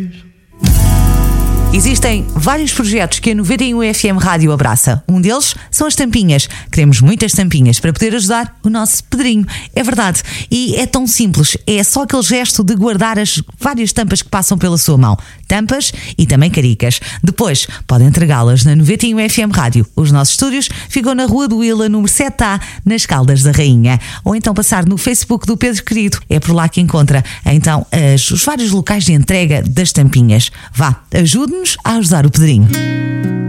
Existem vários projetos que a 91 FM Rádio abraça. Um deles são as tampinhas. Queremos muitas tampinhas para poder ajudar o nosso Pedrinho. É verdade. E é tão simples. É só aquele gesto de guardar as várias tampas que passam pela sua mão. Tampas e também caricas. Depois pode entregá-las na 91 FM Rádio. Os nossos estúdios ficam na Rua do Willa, número 7A, nas Caldas da Rainha. Ou então passar no Facebook do Pedro Querido. É por lá que encontra então os vários locais de entrega das tampinhas. Vá, ajude-nos a ajudar o Pedrinho.